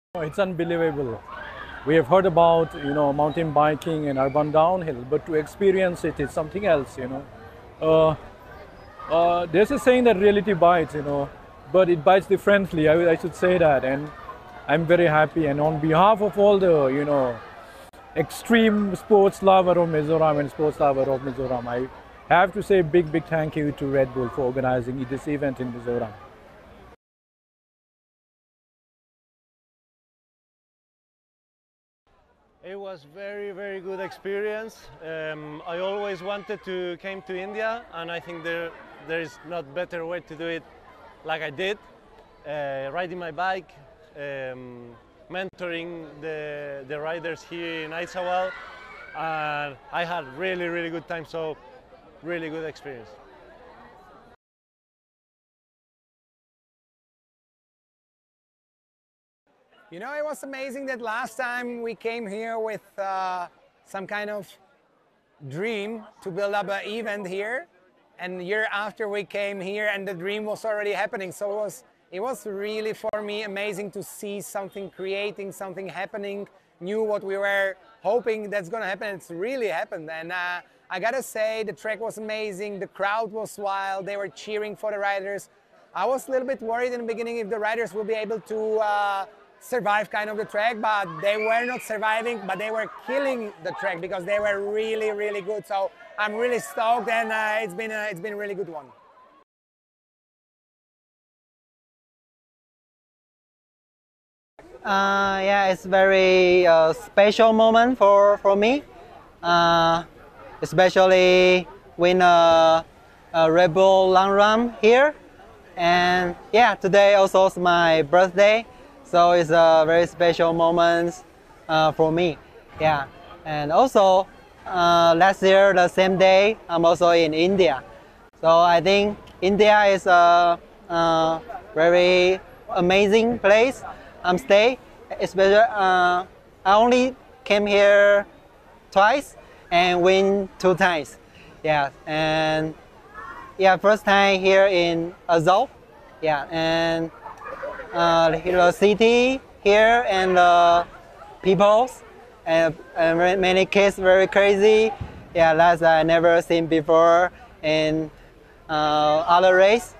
It's unbelievable. We have heard about, mountain biking and urban downhill, but to experience it is something else, Uh, there's a saying that reality bites, but it bites differently. I should say that, and I'm very happy. And on behalf of all the, extreme sports lover of Mizoram and sports lover of Mizoram, I have to say big, big thank you to Red Bull for organizing this event in Mizoram. It was very good experience. I always wanted to came to India, and I think there is not better way to do it like I did. Riding my bike, mentoring the riders here in Aizawal, and I had really good time. So really good experience. You know, it was amazing that last time we came here with some kind of dream to build up an event here, and the year after we came here and the dream was already happening. So it was really for me amazing to see something creating, something happening, knew what we were hoping that's gonna happen. It's really happened, and I gotta say the track was amazing. The crowd was wild. They were cheering for the riders. I was a little bit worried in the beginning if the riders will be able to survive kind of the track, but they were not surviving, but they were killing the track because they were really good. So I'm really stoked, and it's been a really good one. Yeah, it's very special moment for me, especially when Red Bull Long Run here, and yeah, today also is my birthday. So it's a very special moment for me. Yeah, and also last year the same day I'm also in India. So I think India is a very amazing place. I'm stay, especially I only came here twice and win 2 times. Yeah, and yeah, first time here in Azov. Yeah, and the city here and the people and many kids very crazy. Yeah, that's I never seen before in other race.